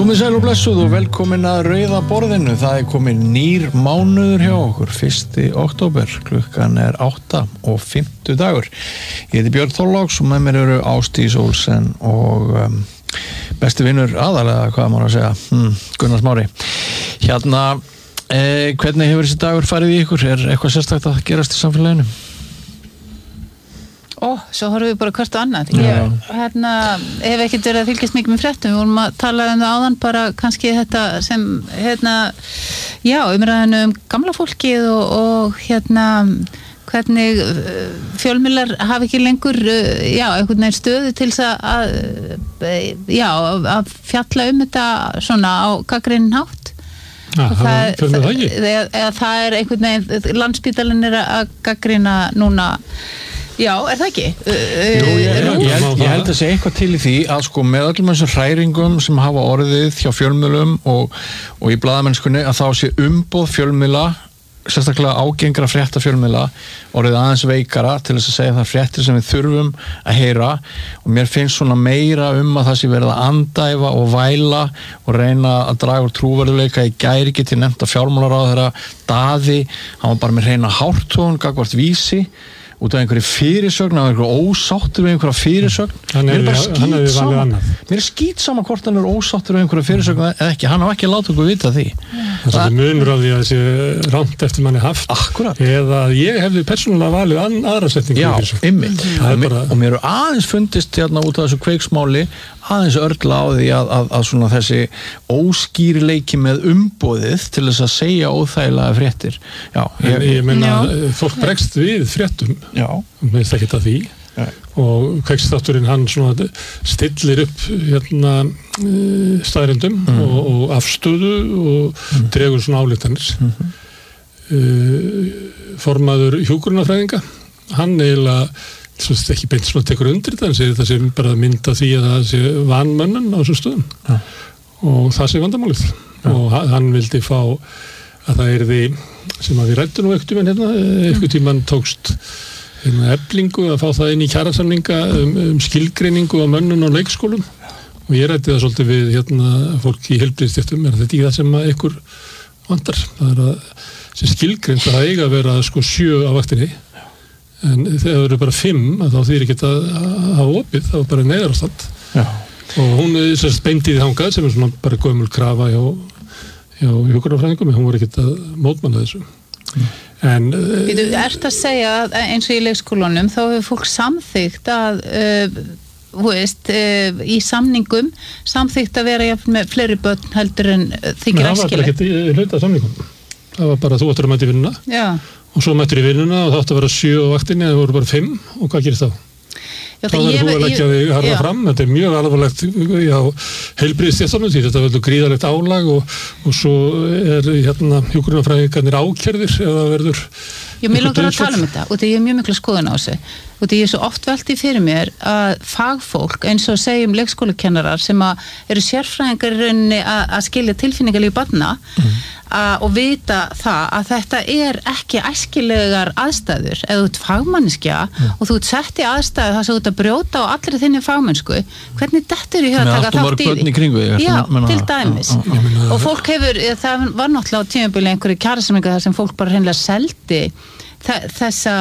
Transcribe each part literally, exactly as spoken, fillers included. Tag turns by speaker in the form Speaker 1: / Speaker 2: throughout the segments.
Speaker 1: Komið sæl og blessuð og velkomin að Rauða borðinu. Það er komin nýr mánuður hjá okkur, fyrsta október, klukkan er átta og fimmtu dagur. Ég heiti Björn Þorláks og með mér eru Ásdís Olsen og um, besti vinur aðalega, hvað maður að segja, hmm, Gunnar Smári. Hérna, eh, hvernig hefur þessi dagur farið í ykkur? Er eitthvað sérstakt að gerast í samfélaginu?
Speaker 2: Ó, svo horfum við bara hvert og annað. Ég hérna, hef ekkert verið að fylgjast mikið með fréttum. Við vorum að tala um það áðan, bara kannski þetta sem, hérna, já, umræðinu um gamla fólkið og, og hérna, hvernig fjölmiðlar hafa ekki lengur, já, einhvern veginn stöðu til þess að, já, að fjalla um þetta svona á gagnrýninn hátt.
Speaker 3: Ja, það, það, það,
Speaker 2: eða, eða það er einhvern veginn, Landspítalinn er að gagnrýna núna. Já, er það ekki?
Speaker 1: Jú, ég, ég, ég, held, ég held að segja eitthvað til í því að sko með öllum þessum hræringum sem hafa orðið hjá fjölmiðlum og, og í blaðamennskunni að þá sé umboð fjölmiðla, sérstaklega ágengra frétta fjölmiðla, orðið aðeins veikara til þess að segja það fréttir sem við þurfum að heyra og mér finnst svona meira um að það sé verið að andæfa og væla og reyna að draga úr trúverðuleika. Í gær geti nefnt að fjármálaráðherra Daði, hann var bara með reyna hártón gagvart Vísi út af einhverju fyrirsögn af einhverju ósáttur við einhverja fyrirsögn.
Speaker 3: Hann er,
Speaker 1: mér er bara
Speaker 3: hann er
Speaker 1: skít saman mér er skít saman hvort hann er ósáttur við einhverja fyrirsögn eða ekki, hann á ekki að láta okkur vita því.
Speaker 3: Það er munur á því að þessi rámt eftir manni haft.
Speaker 1: Akkurat.
Speaker 3: Eða ég hefði persónulega valið an, aðra setningu.
Speaker 1: Já, einmitt. Og, bara... og mér er aðeins fundist hérna út af þessu kveiksmáli aðeins örla á því að, að, að svona þessi óskýrleiki með umboðið til þess að segja óþægilega fréttir. Já,
Speaker 3: ég, en ég meina fólk bregst við fréttum.
Speaker 1: Já.
Speaker 3: Mér finnst ekki þetta því. Já. Og kveiksþátturinn hann svona stillir upp hérna staðreyndum mm. og, og afstöðu og mm. dregur svona ályktanir. Mm-hmm. Uh, formaður hjúkrunarfræðinga, hann eiginlega ekki beint svona tekur undir þetta en segir þetta sem bara mynda því að það sé vanmönnun á þessum stöðum ja. Og það sé vandamálið ja. Og hann vildi fá að það yrði sem að við rættum nú ekkert um hérna, ekkert tímann tókst hérna, Eflingu að fá það inn í kjarasamninga um, um skilgreiningu á mönnun á leikskólum og ég rætti það svolítið við hérna, fólk í heilbrigðisstéttum, er þetta ekki það sem að ykkur vandar, það er að sem skilgreind að það eiga að vera sko sjö á vaktinni en þegar það eru bara fimm þá þýr ekki að hafa opið, það var bara neyðarástand og hún er beintið þangað sem er svona bara gömul krafa hjá, hjá hjúkrunarfræðingum en hún var ekki að mótmanna þessu mm. en
Speaker 2: Þú ert að segja að eins og í leikskólunum þá hefur fólk samþykkt að uh, þú veist, uh, í samningum samþykkt að vera með fleiri börn heldur en þykir æskilegt.
Speaker 3: Það var bara ekki hluta af samningum, það var bara þú ættir að mæta í vinnuna
Speaker 2: Já
Speaker 3: og svo mættur í vinnuna og það átti að vera sjö á vaktinni en það voru bara fimm og hvað gerist þá? Já, þá verður þú að leggja þig harða fram, þetta er mjög alvarlegt já, heilbrigðisstéttunum því þetta verður gríðarlegt álag og, og svo er hérna hjúkrunarfræðingarnir ákærðir eða verður
Speaker 2: Já, mér langar að tala um þetta og því ég er mjög mikla skoðun á þessu og því ég er svo oft veltið fyrir mér að fagfólk eins og segjum leikskólakennarar sem að eru sérfræðingar í rauninni að, að skilja tilfinningalíf barna mm. að, og vita það að þetta er ekki æskilegar aðstæður eða þú ert fagmanneskja mm. og þú ert sett í aðstæðu þar sem þú ert að brjóta á allri þinni fagmennsku, hvernig dettur í huga að taka þátt í því? Já, til dæmis og fólk hefur, það var náttúrulega á tímabili einhverju kjarasamninga þar sem fólk bara hreinlega seldi þessa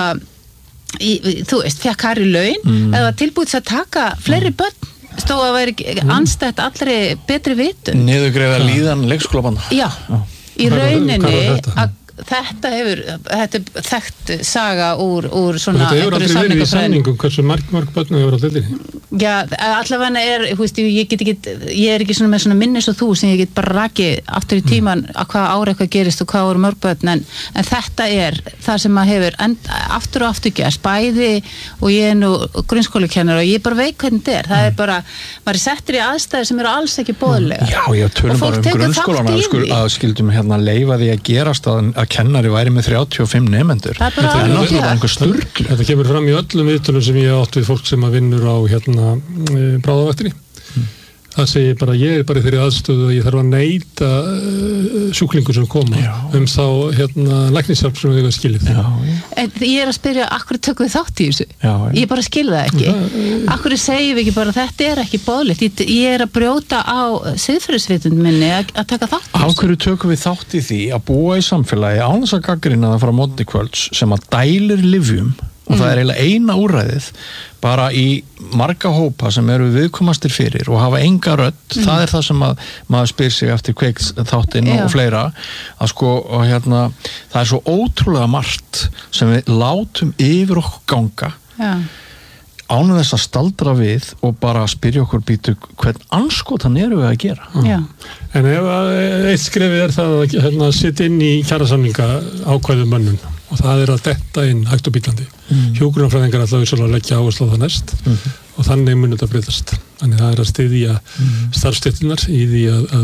Speaker 2: í, þú veist, fekk hærri laun mm. eða tilbúið að taka fleiri börn stóð að vera mm. anstætt allri betri vitund
Speaker 1: niðurgreiða líðan leikskólabarna
Speaker 2: Já, Já. Í rauninni að þetta hefur, þetta er þekkt saga úr, úr svona
Speaker 3: þetta hefur aldrei verið í samningum hversu marg marg börn hefur aldrei verið
Speaker 2: Já, allavega er, þú veist, ég get ekki ég er ekki svona með svona minnis og þú sem ég get bara rakið aftur í tíman mm. að hvað ára eitthvað gerist og hvað voru mörg börn en, en þetta er það sem að hefur end, aftur og aftur gerst, bæði og ég er nú grunnskólakennar og ég bara veit hvernig þetta er, það er bara maður er settur í aðstæður sem eru alls ekki boðlega
Speaker 1: Já, ég tölum bara um grunnskólana að skildum hérna leyfa því að gerast að, að kennari væri með þrjátíu og fimm nemendur.
Speaker 2: Það er bara
Speaker 1: þetta er náttúrulega einhver sturgl.
Speaker 3: Þetta kemur fram í öllum viðtölum sem ég átt við fólk sem að vinnur á hérna e, bráðavaktinni. Mm. það segir bara, ég er bara í þeirri aðstöðu að ég þarf að neita uh, sjúklingur sem koma já. um þá hérna læknishjálp sem við hefum skilið.
Speaker 2: Já, en ég er að spyrja, akkur tökum við þátt í þessu? Já, ég bara skil það ekki. Það, akkur segjum við ekki bara, þetta er ekki boðlegt. Ég, ég er að brjóta á siðferðisvitund minni að, að taka þátt í þessu.
Speaker 1: Akkur tökum við þátt í því að búa í samfélagi án þess að gagnrýna það frá móti kvölds sem að dælir lyfjum og það er eiginlega eina úrræðið bara í marga hópa sem eru viðkomastir fyrir og hafa enga rödd, mm. það er það sem að maður spyr sig eftir kveiks þáttinn og fleira, að sko og hérna, það er svo ótrúlega margt sem við látum yfir okkur ganga Já. ánum þess að staldra við og bara spyrja okkur býtu hvern anskotan eru við að gera.
Speaker 3: Já. En ef eitt skrefið er það að hérna, sitja inn í kjarasamninga ákvæðum mönnun og það er að detta inn hægt og bítandi. Mm. Hjúkrunarfræðingar alltaf er að leggja áherslu á það næst mm. og þannig mun þetta breytast. Þannig það er að styðja mm. starfsstéttirnar í því að, að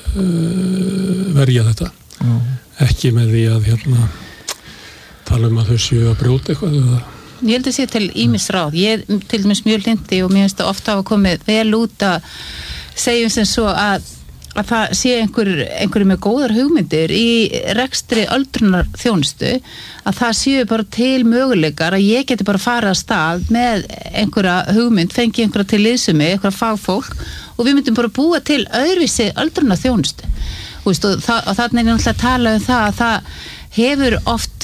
Speaker 3: uh, verja þetta. Mm. Ekki með því að hérna, tala um að þau séu að brjóta eitthvað. Eða...
Speaker 2: Ég held að sé til ýmis ráð. Ég er til dæmis mjög lindi og mér finnst það ofta að koma vel út að segjum sem svo að að það sé einhver, einhverju með góðar hugmyndir í rekstri öldrunar þjónustu, að það séu bara til möguleikar að ég geti bara farið að stað með einhverja hugmynd, fengi einhverja til liðsumi, einhverja fagfólk og við myndum bara búa til öðruvísi öldrunar þjónustu. Veist, og, það, og þannig er náttúrulega að tala um það að það hefur oft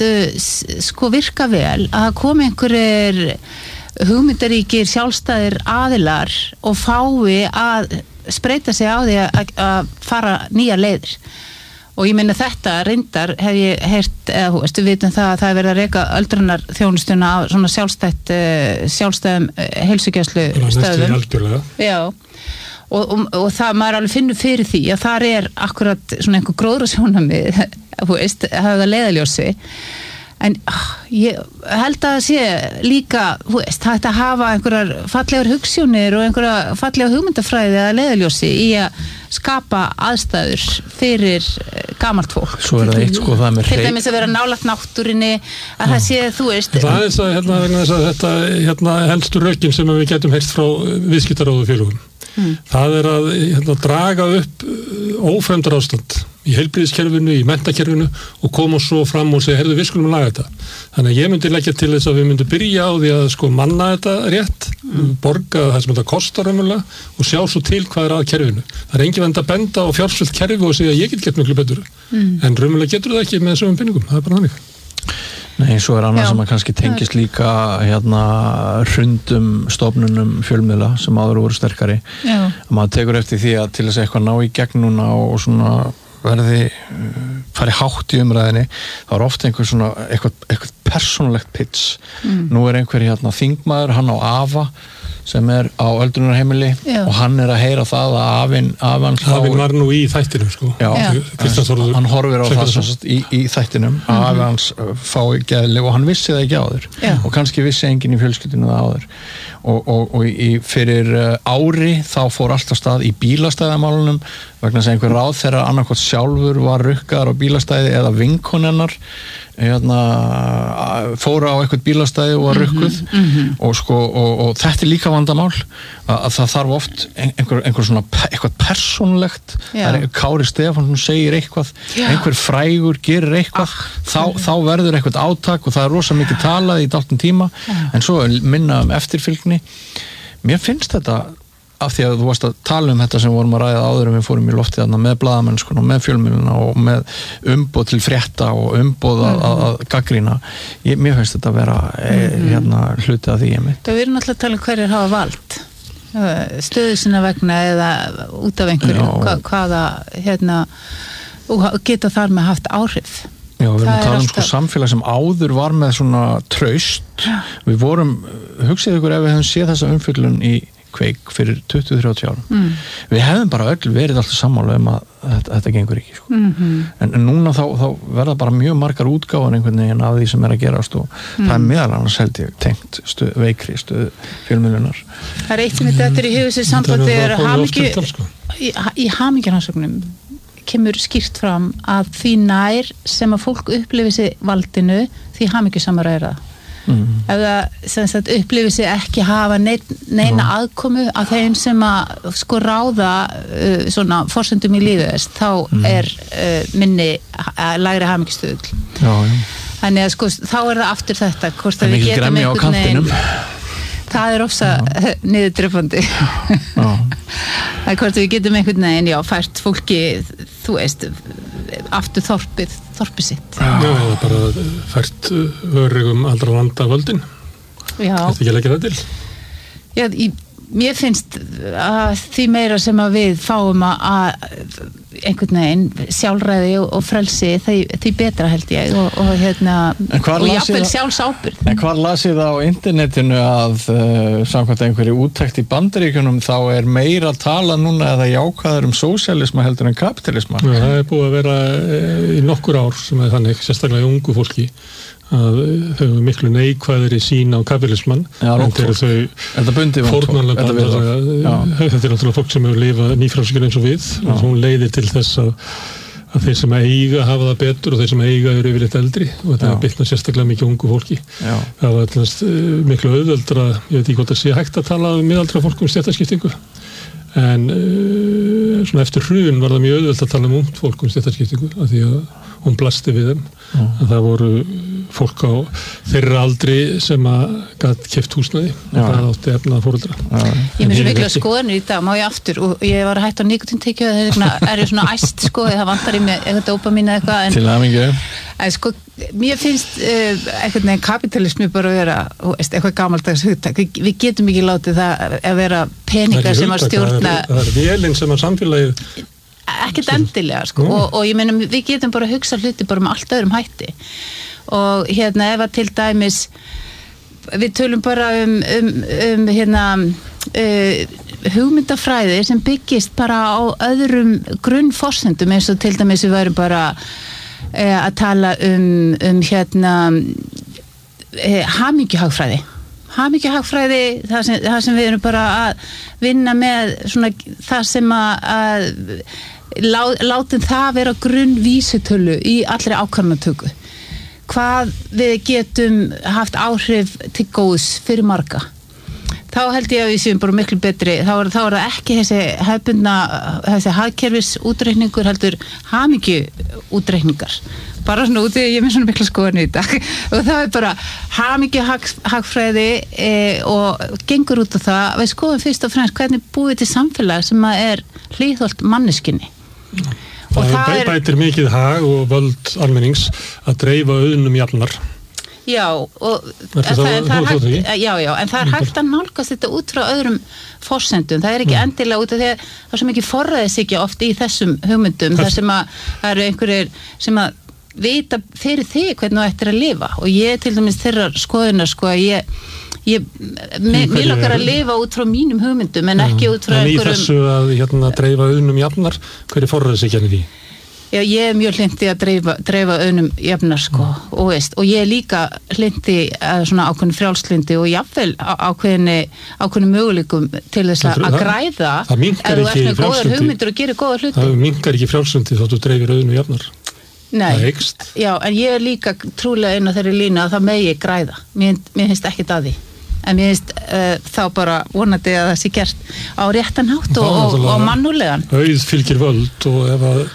Speaker 2: sko virka vel að komi einhverjir hugmyndaríkir sjálfstæðir aðilar og fái að spreita sig á því að, að fara nýja leiðir og ég meina þetta reyndar hef ég heyrt eða þú veist við vitum það að það er verið að reka öldrunar þjónustuna á svona sjálfstætt sjálfstæðum heilsugæslu stöðum Já og, og, og það maður alveg finnur fyrir því að þar er akkurat svona einhver gróðrasjónamið þú veist hafa það leiðaljósi en ég held að það sé líka, þú veist, það ætti að hafa einhverjar fallegar hugssjónir og einhverja fallega hugmyndafræði eða leiðaljósi í að skapa aðstæður fyrir gamalt fólk.
Speaker 1: Svo er það eitt sko það með
Speaker 2: til dæmis að vera nálægt náttúrinni að það sé, þú veist
Speaker 3: Það er þess að, hérna, vegna þess að þetta hérna, helstu rökin sem við getum heyrt frá viðskiptaráðufélögum mm. það er að hérna, draga upp ófremdar ástand í heilbrigðiskerfinu, í menntakerfinu og koma svo fram og segja, heyrðu, við skulum laga þetta. Þannig að ég myndi leggja til þess að við myndum byrja á því að sko manna þetta rétt, mm. borga það sem þetta kostar raunverulega og sjá svo til hvað er að kerfinu. Það er engin vend að benda á fjársvöld kerfi og segja, ég get gett miklu betur. Mm. En raunverulega getur það ekki með þessum pinningum. Það er bara þannig.
Speaker 1: Nei, svo er annað sem að kannski tengist líka hérna hrundum stofnunum fjölmiðla sem áður voru sterkari. Já. Maður tekur eftir því að til þess að eitthvað ná í gegn núna og svona verði fari hátt í umræðinni þá er ofta einhver svona eitthvað, eitthvað persónulegt pitch mm. nú er einhver hérna þingmaður, hann á Afa sem er á öldrunarheimili Já. og hann er að heyra það að afinn afinn
Speaker 3: Afinn var nú í þættinum sko
Speaker 1: Já, Já. hann horfir á það sagt, í, í þættinum að mm-hmm. afinn hans fái geðli og hann vissi það ekki áður Já. og kannski vissi enginn í fjölskyldinu það áður og, og, og í, fyrir ári þá fór alltaf stað í bílastæðamálunum vegna þess að einhver ráð þeirra annarkvæmt sjálfur var rukkaðar á bílastæði eða vinkonennar hérna, fóra á eitthvað bílastæði og var rukkuð mm -hmm. og, sko, og, og þetta er líka vandamál að, að það þarf oft einhver, einhver svona eitthvað persónulegt Kári Stefánsson segir eitthvað Já. einhver frægur gerir eitthvað ah, þá, þá verður eitthvað átak og það er rosa mikið talað í dálítinn tíma Já. en svo minna um eftirfylgni mér finnst þetta af því að þú varst að tala um þetta sem vorum að ræða áður en við fórum í loftið þarna með blaðamennskuna og með fjölmiðluna og með umboð til frétta og umboð að, að, að gagnrýna. Ég, mér finnst þetta að vera mm-hmm. hérna hluti af því ég mitt.
Speaker 2: Það verður náttúrulega að tala um hverjir hafa vald stöðu sinna vegna eða út af einhverju Hva, hvaða hérna geta þar með haft áhrif.
Speaker 1: Já, við erum að tala um sko samfélag sem áður var með svona traust. Já. Við vorum, hugsið ykkur ef við hefum séð þessa umfjöllun í kveik fyrir tuttugu til þrjátíu árum. Mm. Við hefum bara öll verið alltaf sammála um að þetta, þetta gengur ekki. Sko. Mm-hmm. en, en núna þá, þá verða bara mjög margar útgáfan einhvern veginn af því sem er að gerast og mm. það er meðal annars held ég tengt stuð, veikri stuð fjölmiðlunar.
Speaker 2: Það er eitt sem þetta er í hugur sér sambandi er hamingju, í, í hamingjarhansögnum kemur skýrt fram að því nær sem að fólk upplifi sig valdinu því hamingjusamara er það. mm. ef það sem sagt upplifir sig ekki hafa nein, neina mm. aðkomu af þeim sem að sko ráða uh, svona forsendum í lífið þess, þá mm. er uh, minni uh, lægri hamingjustuðull.
Speaker 1: Já, já.
Speaker 2: Þannig að sko þá er það aftur þetta, hvort
Speaker 1: að við getum einhvern veginn
Speaker 2: það er ofsa niðurdrepandi það er hvort að við getum einhvern veginn já, fært fólki þú veist, aftur þorpið þorpið sitt.
Speaker 3: Já, það er bara fært örugum allra landa völdin.
Speaker 2: Já.
Speaker 3: Þetta ekki að leggja það til?
Speaker 2: Já, í, mér finnst að því meira sem að við fáum að einhvern veginn sjálfræði og, og frelsi því, því betra held ég og, og hérna og jafnvel sjálfsábyrgð.
Speaker 1: En hvar las ég það á internetinu að uh, samkvæmt einhverju úttekt í Bandaríkjunum þá er meira að tala núna eða jákvæður um sósíalisma heldur en kapitalisma?
Speaker 3: Já, það er búið að vera í nokkur ár sem er þannig, sérstaklega í ungu fólki að þau eru miklu neikvæðir í sín á kapitalisman en þegar þau fórnarlega þetta er náttúrulega fólk sem hefur lifað nýfrálsíkjur eins og við Já. Og hún leiðir til þess að, að þeir sem eiga hafa það betur og þeir sem eiga eru yfirleitt eldri og þetta er bitnað sérstaklega mikið ungu fólki Já. Það var alltaf miklu auðveldra ég veit ekki hvort það sé hægt að tala um miðaldra fólk um stéttaskiptingu en uh, svona eftir hrun var það mjög auðveld að tala um ungt fólk um stéttaskiptingu af því að hún blasti við þeim Já. Að það voru fólk á þeirra aldri sem að gat keypt húsnæði og það átti efnað foreldra.
Speaker 2: Ég með svo miklu skoðanir í dag, má ég aftur og ég var hægt á nikotintekju og það er svona æst sko, það vantar í mig eitthvað dópamín eða eitthvað.
Speaker 1: Til hamingju.
Speaker 2: En sko, mér finnst uh, eitthvað neginn kapitalismi bara að vera veist, eitthvað gamaldags hugtak. Vi, við getum ekki látið það að vera peningar sem að stjórna.
Speaker 3: Það er vélinn sem að samfélagið
Speaker 2: ekkert endilega sko mm. og, og ég meina við getum bara að hugsa hluti bara með allt öðrum hætti og hérna ef að til dæmis við tölum bara um, um, um hérna uh, hugmyndafræði sem byggist bara á öðrum grunnforsendum eins og til dæmis við værum bara uh, að tala um, um hérna uh, hamingjuhagfræði hamingjuhagfræði, það sem, það sem við erum bara að vinna með svona það sem að, að lá, látum það vera grunnvísitölu í allri ákvarðanatöku. Hvað við getum haft áhrif til góðs fyrir marga. Þá held ég að við séum bara miklu betri, þá er, þá er það ekki þessi hefbundna, þessi hagkerfis útreikningur heldur hamingju útreikningar. Bara svona út í, ég er með svona mikla skoðan í dag og það er bara hamingju hag, hagfræði e, og gengur út á það, við skoðum fyrst og fremst hvernig búið til samfélag sem að er hlýðholt manneskinni. Og
Speaker 3: það, það er, bætir mikið hag og völd almennings að dreifa auðnum jafnar.
Speaker 2: Já, og það, það, það, það er hægt, já, já, en það er hægt að nálgast þetta út frá öðrum forsendum. Það er ekki endilega út af því að það er svo mikið forræðishyggja oft í þessum hugmyndum, þar sem að það eru einhverjir sem að vita fyrir þig hvernig þú ættir að lifa og ég til dæmis þeirra skoðunar sko að ég, ég mér lokkar að lifa út frá mínum hugmyndum en ekki út frá einhverjum.
Speaker 3: En í þessu að hérna dreifa auðnum jafnar, hver er forræðishyggjan í því?
Speaker 2: Já, ég er mjög hlindi að dreifa, dreifa auðnum jafnar sko mm. og veist, og ég er líka hlindi að svona ákveðin frjálslindi og jafnvel ákveðinni ákveðinni möguleikum til þess að, að græða
Speaker 3: það minnkar ekki
Speaker 2: frjálslindi það
Speaker 3: minnkar ekki frjálslindi þótt þú dreifir auðnum jafnar.
Speaker 2: Nei, já, en ég er líka trúlega inn á þeirri línu að það megi græða. Mér, mér finnst ekki það því. En mér finnst uh, þá bara vonandi að það sé gert á réttan hátt og, og, og mannúlegan.
Speaker 3: Auð fylgir völd og ef að,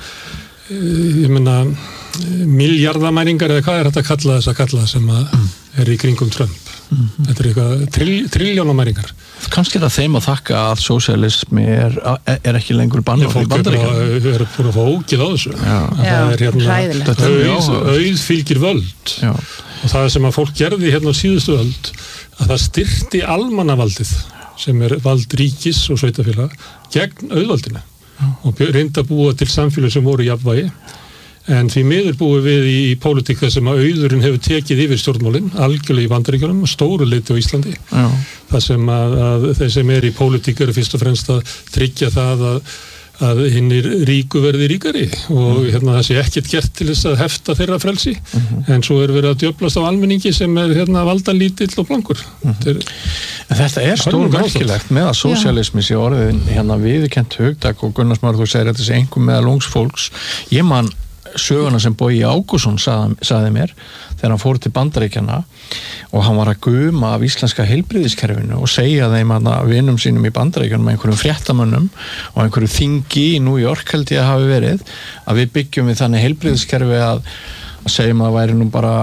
Speaker 3: ég meina, miljardamæringar eða hvað er þetta að kalla þess að kalla sem að mm. er í kringum Trump. Mm-hmm. Þetta er eitthvað trill, trilljónamæringar.
Speaker 1: Kannski er það þeim að þakka að sósíalismi er, er ekki lengur bannað í Bandaríkjunum.
Speaker 3: Fólk er búin að fá ógið á þessu.
Speaker 2: Já, já,
Speaker 3: það er hérna auð, auð fylgir völd. Já. Og það sem að fólk gerði hérna á síðustu völd að það styrkti almannavaldið sem er vald ríkis og sveitarfélag gegn auðvaldinu og reyndi að búa til samfélag sem voru í jafnvægi. En því miður búið við í, í pólitík þar sem að auðurinn hefur tekið yfir stjórnmálinn, algjörlega í Bandaríkjunum og stóru leyti á Íslandi. Já. Það sem að, að þeir sem er í pólitík eru fyrst og fremst að tryggja það að, að hinnir ríku verði ríkari og mm. hérna það sé ekkert gert til þess að hefta þeirra frelsi, mm-hmm. en svo er verið að djöflast á almenningi sem er hérna valdalítill og blankur.
Speaker 1: Mm-hmm. Þetta er, þetta er stór merkilegt með að sósíalismi sé orðin hérna viðurkennt hugtak og Gunnar Smári þú segir þetta sé einhver meðal ungs fólks. Ég man söguna sem Bogi Ágússon sagði, sagði mér þegar hann fór til Bandaríkjanna og hann var að guma af íslenska heilbrigðiskerfinu og segja þeim að vinum sínum í Bandaríkjanum með einhverjum fréttamönnum og einhverju þingi í New York held ég að hafi verið að við byggjum við þannig heilbrigðiskerfi að, að segjum að það væri nú bara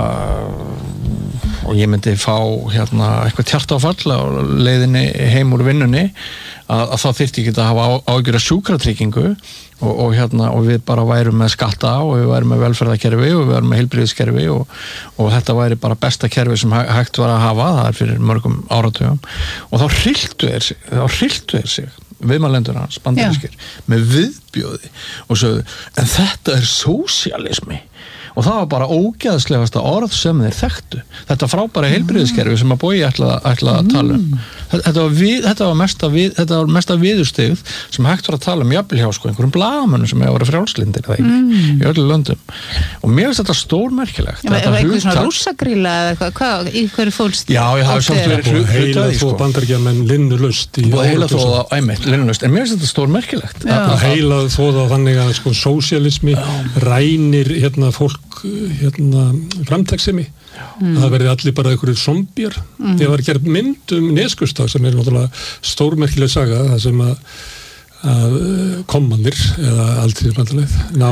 Speaker 1: og ég myndi fá hérna eitthvað hjartaáfall á leiðinni heim úr vinnunni að, að þá þyrfti ekki að hafa ágjör að sjúkratryggingu og, og hérna og við bara værum með skatta og við værum með velferðarkerfi og við værum með heilbrigðiskerfi og, og þetta væri bara besta kerfi sem hægt var að hafa, það er fyrir mörgum áratugum og þá hrylltu þeir sig, þá hrylltu þeir sig viðmælendur hans, bandarískir, með viðbjóði og sögðu, en þetta er sósíalismi og það var bara ógeðslegasta orð sem þeir þekktu. Þetta frábæra heilbrigðiskerfi sem að Bogi ætlaði ætla að tala um. Þetta var, við, þetta var mesta, við, þetta var mesta viðurstigð sem hægt var að tala um jafnvel hjá sko, einhverjum blaðamönnum sem hefur verið frjálslyndir eða mm. í öllu löndum. Og mér finnst þetta stórmerkilegt.
Speaker 2: Já, þetta eitthvað svona rússagríla eða eitthvað, hvað, í hverju fólst?
Speaker 1: Já, ég hafi samt verið hlut
Speaker 3: heila þó bandaríkjamenn linnulaust í
Speaker 1: heila þó það, æmitt, linnulaust, en mér finnst þetta stórmerkilegt.
Speaker 3: Heila þó það þannig að sko sósíalismi rænir hérna fólk hérna framtaksemi mm. það verði allir bara einhverjir zombjar mm. þegar var gerð mynd um Neskaupstað sem er náttúrulega stórmerkileg saga það sem að, að komandir eða aldrei ná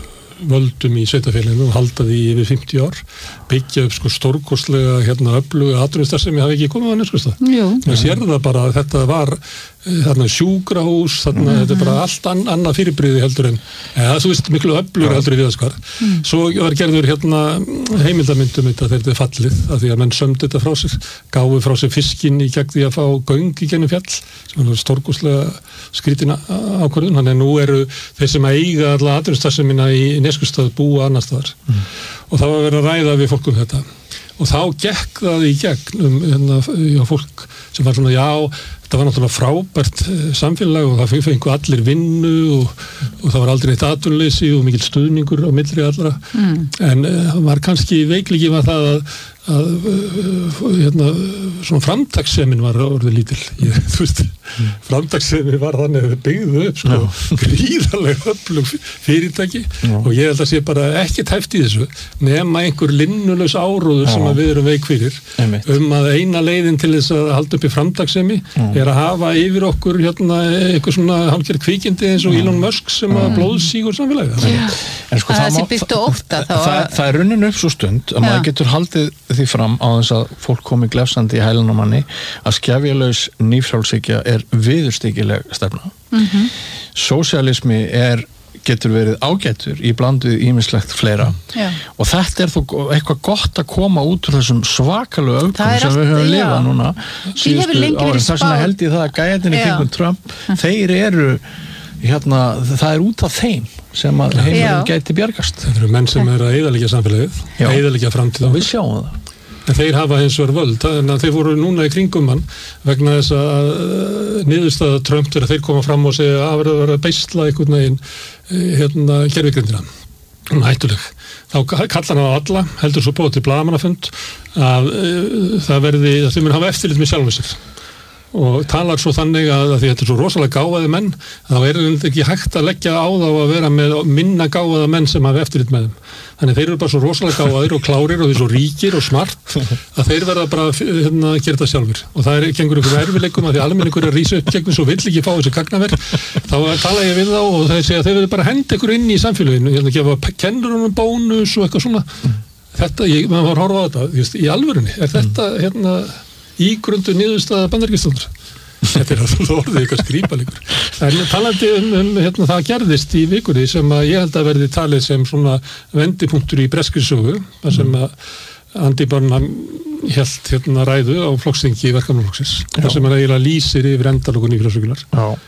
Speaker 3: völdum í sveitafélaginu og halda því yfir fimmtíu ár byggja upp sko stórkostlega hérna öfluga atvinnustarfsemi hafi ekki komið á Neskaupstað. Það sér það bara að þetta var þarna sjúkrahús þarna mm-hmm. þetta er bara allt an, annað fyrirbrigði heldur en eða þú veist miklu öflugur heldur í Viðaskar. Mm. Svo var gerður hérna heimildamyndum þetta þegar þetta er fallið af því að menn sömdu þetta frá sér gáfu frá sér fiskinn í gegn því að fá göng í gennum fjall sem var stórkostlega skrítin ákvörðun þannig að nú eru þeir sem eiga alla atvinnustarfsemina í Neskaupstað búa annars staðar mm. og það var verið að ræða við fólk um þetta og þá gekk það í gegn um hérna, já, fólk sem var svona já, þetta var náttúrulega frábært samfélag og það fengu allir vinnu og, og það var aldrei eitt atvinnuleysi og mikill stuðningur á millri allra mm. en það uh, var kannski veikleiki var það að, að uh, hérna, svona framtakssemin var orðið lítil ég, þú veist, mm. framtakssemin var þannig að þau byggðu upp sko, no. gríðarlega öflug fyrirtæki no. og ég held að sé bara ekkert hæft í þessu nema einhver linnulaus áróður no. sem að við erum veik fyrir Einmitt. Um að eina leiðin til þess að halda upp í framtaksemi no. er að hafa yfir okkur hérna eitthvað svona hálfgerð kvikindi eins og no. Elon Musk sem að blóðsígur samfélagi
Speaker 2: yeah. en sko það, það sé byggt og ótta
Speaker 1: það, það, það er runnin upp svo stund að ja. Maður getur haldið því fram á þess að fólk komi glefsandi í hælunum manni að skefjalaus nýfrjálshyggja er viðurstyggileg stefna. Mm-hmm. Sósíalismi er getur verið ágætur í blanduð ýmislegt fleira já. Og þetta er þó eitthvað gott að koma út úr þessum svakalegu öfgum sem við höfum lifað núna síðustu árin, þess vegna held ég það að gæjarnir í kringum Trump, þeir eru hérna, það er út af þeim sem að heimurinn gæti bjargast.
Speaker 3: Það eru menn sem eru að eyðileggja samfélagið, eyðileggja framtíð
Speaker 1: og við sjáum það.
Speaker 3: En þeir hafa hins vegar völd, en þeir voru núna í kringum hann vegna þess að niðurstaða Trump þegar þeir koma fram og segja að verða að vera beisla einhvern veginn hérna gervigrindina, hún er hættuleg. Þá kallar hann á alla, heldur svo bóð til blaðamannafund að uh, það verði, að þeir mun hafa eftirlit með sjálfum sér og talar svo þannig að, að því þetta er svo rosalega gáfaði menn, þá er þetta ekki hægt að leggja á þá að vera með minna gáfaða menn sem hafa eftirlit með þeim. Þannig þeir eru bara svo rosalega gáfaðir og klárir og þeir svo ríkir og smart að þeir verða bara hérna, að gera þetta sjálfur. Og það er gengur ykkur erfileikum að því almenningur er að rísa upp gegn svo vill ekki fá þessi gagnaver. Þá tala ég við þá og þeir segja að þeir verður bara að henda ykkur inn í samfélaginu, hérna gefa kennurunum bónus og eitthvað svona. Þetta, ég, maður var að horfa á þetta, just, í alvörunni, er þetta hérna ígrundu niðurstaða bandaríkjastjórnar. Þetta er alltaf orðið eitthvað skrýpalegur. En talandi um, um hérna, það gerðist í vikunni sem að ég held að verði talið sem svona vendipunktur í breskri sögu, þar sem að Andy Burnham hélt hérna ræðu á flokksþingi verkamannaflokksins, þar sem að eiginlega lýsir yfir endalokun í frásögunar.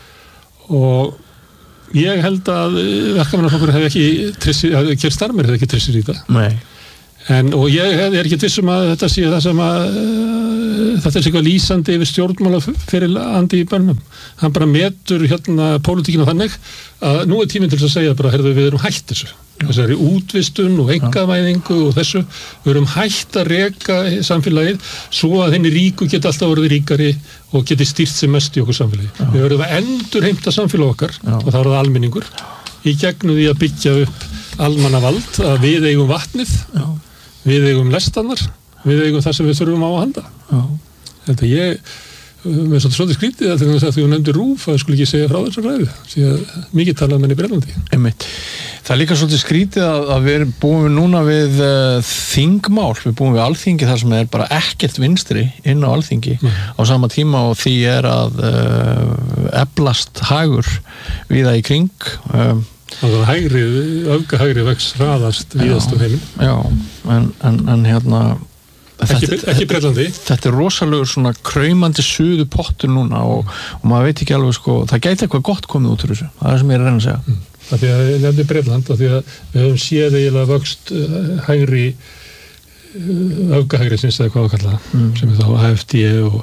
Speaker 3: Og ég held að verkamannaflokkurinn hefði ekki trissir, Keir Starmer hefði ekki trissir í það.
Speaker 1: Nei.
Speaker 3: En, og ég er ekki vissum að þetta sé það sem að uh, þetta er eitthvað lýsandi yfir stjórnmála fyrir Andy Burnham. Hann bara metur hérna pólitíkina þannig að nú er tíminn til að segja bara, heyrðu, við erum hætt þessu. Þessari útvistun og einkavæðingu og þessu. Við erum hætt að reka samfélagið svo að henni ríku geti alltaf orðið ríkari og geti stýrt sem mest í okkur samfélagi. Já. Við verðum að endurheimta samfélag okkar Já. Og þá er það almenningur í gegnum því að byggja upp almannavald að við eigum vatnið, Já. við eigum lestanar, við eigum það sem við þurfum á að halda. Já. Þetta ég, með svolítið skrítið að þegar þú nefndir RÚV, að skulle ekki segja frá þessar ræðu, því að mikið talað menn í Bretlandi.
Speaker 1: Einmitt. Það er líka svolítið skrítið að, að við búum við núna við uh, þingmál, við búum við alþingi þar sem er bara ekkert vinstri inn á alþingi mm. á sama tíma og því er að uh, eflast hagur víða í kring. Um,
Speaker 3: Það var hægri, öfgahægri vex hraðast víðast um heiminn.
Speaker 1: Já, en, en, en hérna...
Speaker 3: Ekki,
Speaker 1: þetta,
Speaker 3: ekki Bretlandi.
Speaker 1: Þetta er rosalegur svona kraumandi suðu pottur núna og, og maður veit ekki alveg sko, það gæti eitthvað gott komið út úr þessu. Það er sem ég er að reyna að segja.
Speaker 3: Mm. Það því að ég nefndi Bretland, því að við höfum séð eiginlega vöxt uh, hægri, uh, öfgahægri sinns eða hvað að kalla það, mm. sem er þá A F D og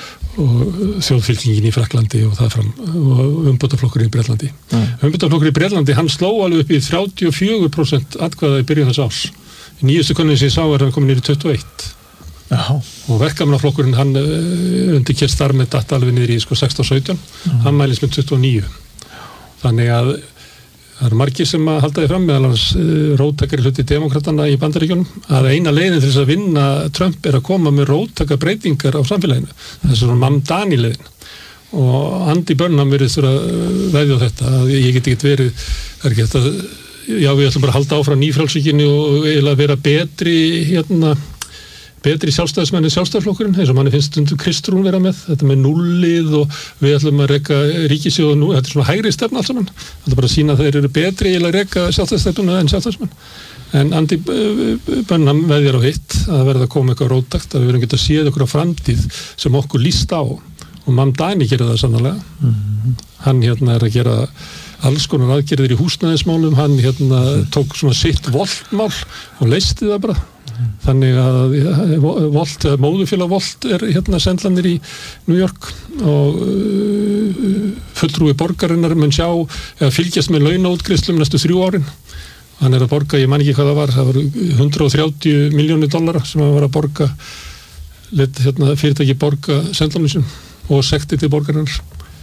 Speaker 3: og þjóðfylkingin í Fraklandi og það fram og umbótaflokkurinn í Bretlandi. Mm. Umbótaflokkurinn í Bretlandi, hann sló alveg upp í þrjátíu og fjögur prósent atkvæða í byrjun þess árs. Í nýjustu könnunin sem ég sá er hann komin niður í tuttugu og eitt. Já. Og verkamannaflokkurinn, hann undir Keir Starmer datt alveg niður í sko sextán sautján, mm. hann mælist með tuttugu og níu. Þannig að það eru margir sem að halda því fram meðal hans uh, róttakari hluti demokratana í Bandaríkjunum að eina leiðin til þess að vinna Trump er að koma með róttaka breytingar á samfélaginu. Það er svona Mamdani leiðin. Og Andy Burnham verið þurfa að veðja á þetta að ég get ekki verið, það er ekki þetta, já við ætlum bara að halda áfram nýfrjálshyggjunni og eiginlega vera betri hérna betri sjálfstæðismenn en sjálfstæðisflokkurinn, eins og manni finnst stundum Kristrún vera með, þetta með nullið og við ætlum að reka ríkissjóð og nú, þetta er svona hægri stefna alls saman, þetta er bara að sína að þeir eru betri í að reka sjálfstæðisstefnuna en sjálfstæðismenn. En Andy Burnham veðjar á hitt að verða að koma eitthvað róttakt, að við verðum geta að séð okkur á framtíð sem okkur líst á og Mamdani gerir það sannarlega. Mm-hmm. Hann hérna er að gera alls konar aðgerðir í húsnæðismálum, hann hérna tók svona sitt voltmál og leysti það bara. Þannig að Volt, móðurfélag Volt er hérna sendlanir í New York og uh, fulltrúi borgarinnar mun sjá eða fylgjast með launaútgreiðslum næstu þrjú árin. Hann er að borga, ég man ekki hvað það var, það var hundrað og þrjátíu milljónir dollara sem hann var að borga, let hérna, fyrirtæki borga sendlanum og sekti til borgarinnar.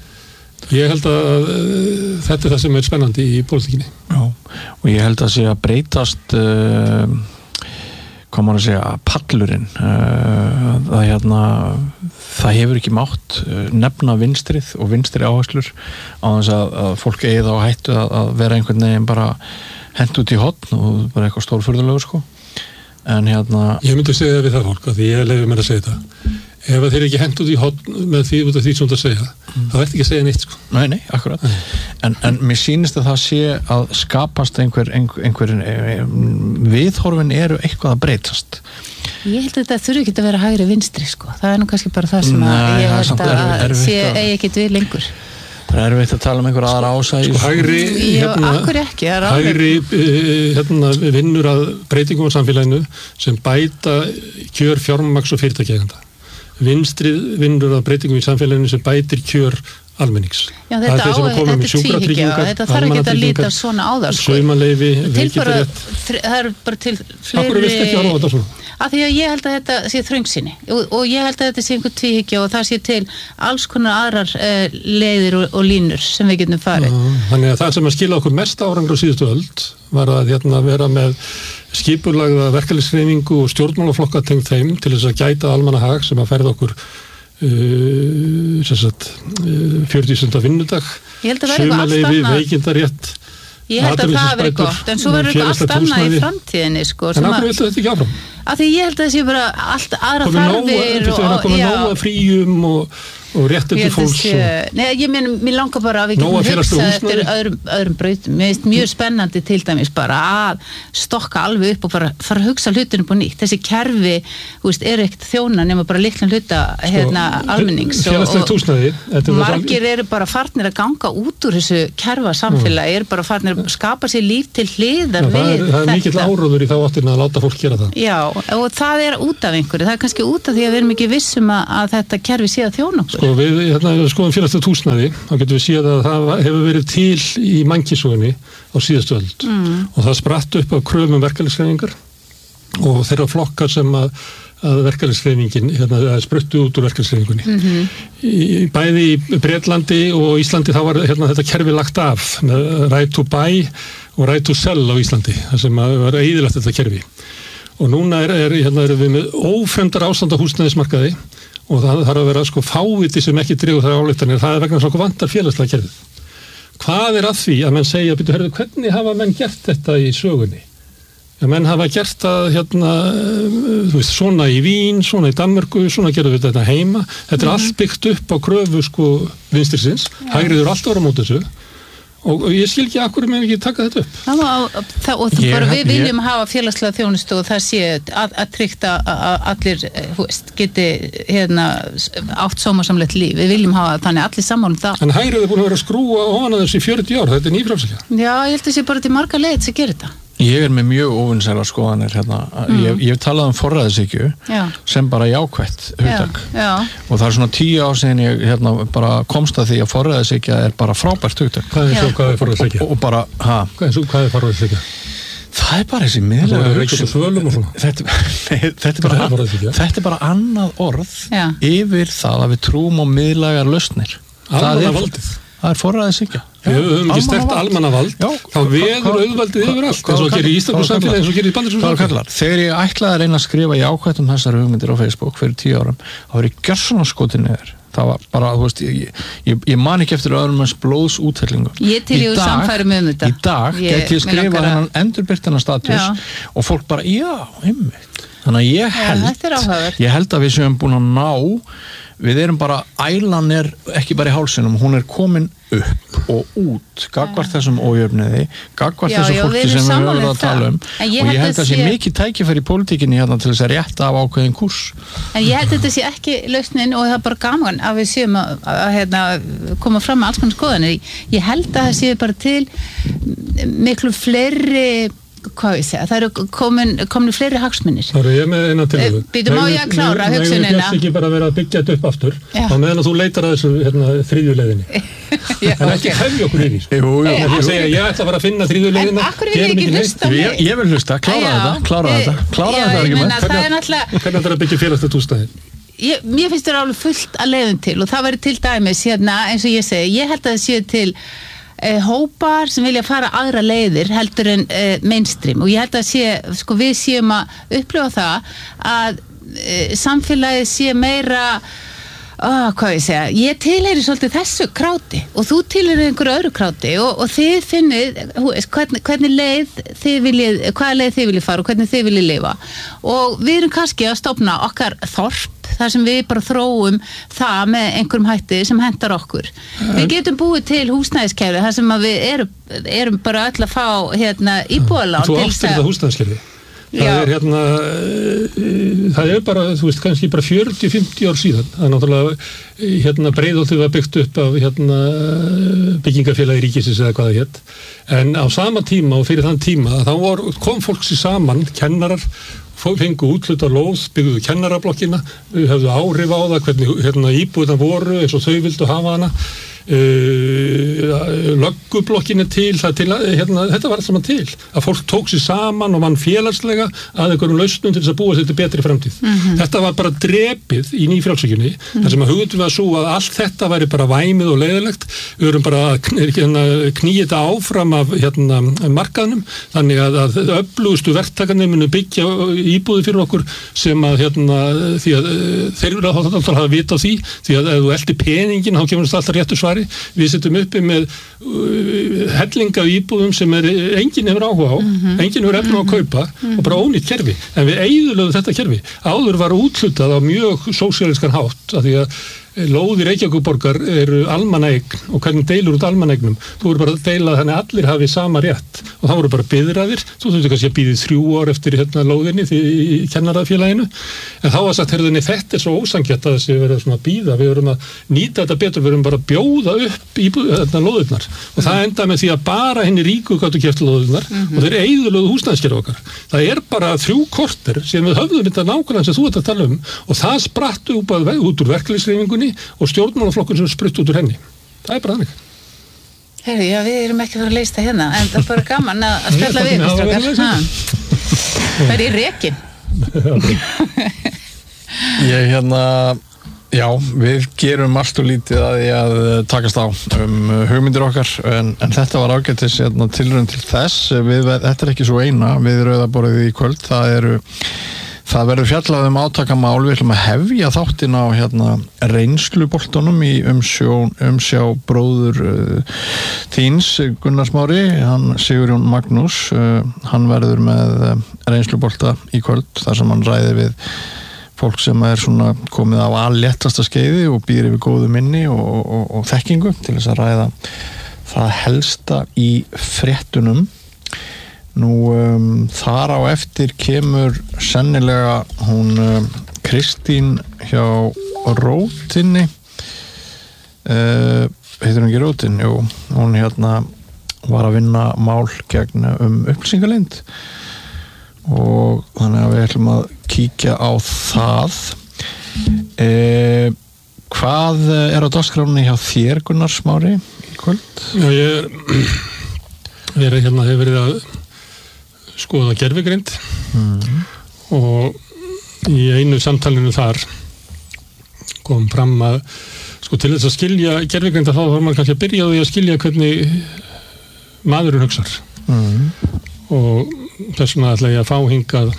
Speaker 3: Ég held að uh, þetta er það sem er spennandi í pólitíkinni.
Speaker 1: Já, og ég held að sé að breytast uh, hvað maður að segja, pallurinn uh, að hérna það hefur ekki mátt uh, nefna vinstrið og vinstri áherslur á þess að, að fólk eigi þá hættu að, að vera einhvern veginn bara hent út í horn og bara eitthvað stórfurðulegur sko en hérna
Speaker 3: Ég myndi að segja það við það fólk, því ég leyfi mér að segja það ef þeir ekki hent út í horn með því út af því sem þú ert að segja mm. þá ert ekki að segja neitt sko.
Speaker 1: Nei, nei, akkurat mm. en, en mér sýnist að það sé að skapast einhver, einhver, einhver viðhorfin eru eitthvað að breytast.
Speaker 2: Ég held að þetta þurfi ekki að vera hægri vinstri sko, það er nú kannski bara það sem að nei, ég held að, að sé eigi ekkit við lengur.
Speaker 1: Það er erfitt að tala um einhver aðra ásæði.
Speaker 3: Sko hægri,
Speaker 2: hérna, Já, ekki,
Speaker 3: hægri hérna, vinnur að breytingum á samfélaginu sem bæta kjör fjármagns og fyrirtækjaeigenda. Vinstrið vinnur að breytingum í samfélaginu sem bætir kjör almennings.
Speaker 2: Já, þetta, á, þetta er tvíhyggja og þetta þarf ekki að líta svona á það sko.
Speaker 3: Saumaleyfi, veikindarétt.
Speaker 2: Það er bara til fleiri...
Speaker 3: Akkur viltu ekki horfa á þetta svona?
Speaker 2: Af því að ég held að þetta sé þröngsinni og, og ég held að þetta sé einhver tvíhyggja og það sé til alls konar aðrar uh, leiðir og, og línur sem við getum farið.
Speaker 3: Já, þannig að það sem að skila okkur mest árangur á síðustu öld var að hérna, vera með skipulagða verkalýðshreyfingu og stjórnmálaflokka tengt þeim til þess að gæta almannahag sem að ferða okkur uh, sagt, uh, fjörutíu stunda vinnudag, sumarleyfi, veikindarétt.
Speaker 2: Ég held að það veri gott, en svo verður þetta allt annað í framtíðinni sko.
Speaker 3: En af hverju viltu þetta ekki áfram?
Speaker 2: Af því ég held að það sé bara allt aðra þarfir
Speaker 3: og... Það komið nóga fríum og, og réttindi fólks og...
Speaker 2: Nei, ég meina, mér langar bara að við getum hugsað eftir öðrum, öðrum brautum. Mér finnst mjög spennandi til dæmis bara að stokka alveg upp og bara fara að hugsa hlutinu på nýtt. Þessi kerfi, þú veist, er ekkert þjóna nema bara litlan hluta hérna almennings
Speaker 3: og,
Speaker 2: og margir eru bara farnir að ganga út úr þessu kerfa samfélagi, eru bara farnir að skapa sér líf til hliðar við þetta.
Speaker 3: Það er mikill áróður í þá áttina að láta fólk gera það.
Speaker 2: Já, og það er út af einhverju, það er kannski út af því að við erum ekki vissum að, að þetta kerfi sé að þjóna okkur.
Speaker 3: Sko við, hérna, skoðum félagslegt húsnæði, þá getum við séð að það hefur verið til í mannkynssögunni á síðustu öld mm. og það spratt upp af kröfum verkalýðshreyfingar og þeirra flokkar sem að, að verkalýðshreyfingin, hérna, spruttu út úr verkalýðshreyfingunni. Mm-hmm. Í, bæði í Bretlandi og Íslandi þá var hérna, þetta kerfi lagt af með right to buy og right to sell á Íslandi, það sem að var eyðilegt þetta kerfi. Og núna er, er, hérna erum við með ófremdar ástand á húsnæðismarkaði og það þarf að vera sko fáviti sem ekki dregur þær ályktanir, það er vegna svona vantar félagslega kerfið. Hvað er að því að menn segja, byrju, herðu, hvernig hafa menn gert þetta í sögunni? Ja, menn hafa gert það hérna, þú veist, svona í Vín, svona í Danmörku, svona gerðu við þetta heima. Þetta er mm. allt byggt upp á kröfu sko vinstrisins, ja. Hægrið eru alltaf ára mót þessu. Og ég skil ekki akkur með ekki taka þetta upp.
Speaker 2: Það var, það, og það bara við viljum ég... hafa félagslega þjónustu og það sé að, að trygta að allir, hú veist, geti hérna átt sómasamlegt líf. Við viljum hafa þannig allir sammálum það.
Speaker 3: En Hægrið er búin að vera að skrúa ofan að þessi fjörutíu ár, þetta er nýfrálslega.
Speaker 2: Já, ég held að sé bara til marga leið sem gerir þetta.
Speaker 1: Ég er með mjög óvinsælar skoðanir hérna. Mm. Ég, ég hef talað um forræðishyggju sem bara jákvætt hugtak.
Speaker 2: Já, já.
Speaker 1: Og það er svona tíu ár síðan ég hérna, bara komst að því að forræðishyggja er bara frábært hugtak.
Speaker 3: Hvað er svo, hvað er forræðishyggja?
Speaker 1: Og, og bara, ha?
Speaker 3: Hvað er, svo, hvað er forræðishyggja?
Speaker 1: Það er bara þessi miðlega
Speaker 3: hugsun.
Speaker 1: Þetta, þetta, er bara, þetta er bara annað orð já. Yfir það að við trúum á miðlægar lausnir.
Speaker 3: Almannavaldið.
Speaker 1: Það er forræðishyggja.
Speaker 3: Við höfum ekki sterkt almannavald, þá veður auðvaldið yfir allt, eins og gerir í íslensku samfélagi, eins og gerir í bandarísku samfélagi.
Speaker 1: Þegar ég ætlaði að reyna að skrifa jákvætt um þessar hugmyndir á Facebook fyrir tíu árum, þá var ég gjörsamlega skotið niður. Það var bara, þú veist, ég, ég, ég man ekki eftir öðrum eins blóðs úthellingu.
Speaker 2: Ég til ég úr samfærum um þetta.
Speaker 1: Í dag get ég skrifa hennan endurbirtana status og fólk bara, já, einmitt. Þannig að ég held, ég held að við séum búin að ná, við erum bara, ælan er ekki bara í hálsinum, hún er komin upp og út, gagvart þessum ójöfniði, gagvart þessu fólki sem við höfum að tala um og ég held að það sé mikið tækifæri í pólitíkinni hérna til þess að rétta af ákveðin kúrs.
Speaker 2: En ég held að þetta sé ekki lausnin og það er bara gaman að við séum að, að, að hérna, koma fram með alls konar skoðanir. Ég held að það sé bara til miklu fleiri hvað ég segja, það eru komin, komin fleiri hagsmunir.
Speaker 3: Það eru ég með eina tilhugðu.
Speaker 2: Býtum á ég að klára hugsunina.
Speaker 3: Nei, ég ekki bara vera að byggja þetta upp aftur á meðan að þú leitar að þessu hérna, þriðju leiðinni. Já, en ekki hefði okkur í því.
Speaker 1: Jú, jú.
Speaker 3: Ég segja, ég ætla að fara að finna þriðju leiðina.
Speaker 2: En akkur vil ég ekki hlusta mig?
Speaker 1: Ég, ég vil hlusta, klára þetta, klára þetta. Klára þetta ekki með.
Speaker 3: Hvernig ætlar að byggja félagslegt húsnæði?
Speaker 2: Ég, mér finnst þetta alveg fullt að leiðum til og það væri til dæmis hérna, eins og ég segi, ég held að það sé til eh, hópar sem vilja fara aðra leiðir heldur en eh, mainstream og ég held að sé, sko við séum að upplifa það að eh, samfélagið sé meira Oh, hvað ég segja, ég tilheyri svolítið þessu kráti og þú tilheyri einhverju öðru kráti og, og þið finnið hvernig, hvernig leið þið viljið, hvaða leið þið viljið fara og hvernig þið viljið lifa og við erum kannski að stofna okkar þorp þar sem við bara þróum það með einhverjum hætti sem hentar okkur. Mm. Við getum búið til húsnæðiskerfi þar sem að við erum, erum bara öll að fá hérna, íbúðalán.
Speaker 3: Þú áttir þetta húsnæðiskerfi? Það Já. er hérna, það er bara, þú veist, kannski bara fjörutíu til fimmtíu ár síðan. Það er náttúrulega, hérna, Breiðholtið var byggt upp af, hérna, byggingafélagi ríkisins eða hvað það hétt. En á sama tíma og fyrir þann tíma, þá var, kom fólk sér saman, kennarar, fengu útluta lóð, byggðu kennarablokkina, höfðu áhrif á það, hvernig, hérna, íbúðina voru, eins og þau vildu hafa hana. Uh, löggublokkin er til, til hérna, þetta var allt saman til að fólk tók sér saman og mann félagslega að einhverjum lausnum til þess að búa sér til betri framtíð. Mm-hmm. Þetta var bara drepið í nýfrjálshyggjunni mm-hmm. þar sem að hugmyndum við að sú að allt þetta væri bara væmið og leiðilegt. Við erum bara að knýja þetta áfram af hérna, markaðnum þannig að, að öflugustu verktakarnir munu byggja íbúði fyrir okkur sem að hérna, því að þeir eru alltaf að hafa vit á því því að ef þú eldir peningin þá kemur þetta alltaf réttu svar. Við setjum uppi með uh, hellinga íbúðum sem er, enginn hefur áhuga á, mm-hmm. enginn hefur efna á að kaupa mm-hmm. og bara ónýtt kerfi. En við eyðilögum þetta kerfi. Áður var úthlutað á mjög sósíalískan hátt af því að lóðir Reykjavíkurborgar eru almannaeign og hvernig deilur út almannaignum þú voru bara að deila þannig að allir hafi sama rétt og það voru bara biðraðir þú þurftu kannski að bíði þrjú ár eftir hérna lóðinni því í kennarafélaginu en þá var sagt, herðinni, þetta er svo ósanngjarnt að þessi verið svona að bíða við verum að nýta þetta betur, við verum bara að bjóða upp í hérna lóðirnar og það enda með því að bara henni ríku gáttu keypt lóðirnar mm-hmm. og þeir eyðilögðu húsnæðiskerfi okkar það er bara þrjú korter sem við höfðum þetta nákvæmlega sem þú ert að tala um og það spratt út úr verkalýðshreyfingunni og stjórnmálaflokkur sem sprutt út úr henni. Það er bara þannig.
Speaker 2: Herri, já, við erum ekki að fara að leysa hérna, en það er bara gaman að spjalla við ykkur strákar. Það er í rekin.
Speaker 1: Ég hérna, Já, við gerum allt og lítið að því að takast á um hugmyndir okkar en, en þetta var ágætis hérna, tilraun til þess við, þetta er ekki svo eina við Rauðaborðið í kvöld það, eru, það verður fjallað um átakamál við ætlum að hefja þáttin á hérna, reynsluboltunum í umsjó, umsjá bróður uh, þíns Gunnar Smári hann Sigurjón Magnús uh, hann verður með uh, reynslubolta í kvöld þar sem hann ræði við fólk sem er svona komið á alléttasta skeiði og býr yfir góðu minni og, og, og þekkingu til þess að ræða það helsta í fréttunum. Nú um, þar á eftir kemur sennilega hún um, Kristín hjá Rótinni uh, heitir hún ekki Rótin? Jú, hún hérna var að vinna mál gegn um upplýsingaleynd og þannig að við ætlum að kíkja á það e, hvað er á dagskráninni hjá þér Gunnar Smári í kvöld?
Speaker 3: Já, ég er hérna hefur verið að skoða gervigreind mm. og í einu samtalinu þar kom fram að sko til þess að skilja gervigreind þá var maður kannski að byrja á því að skilja hvernig maðurinn hugsar mm. og þess vegna ætla ég að fá hingað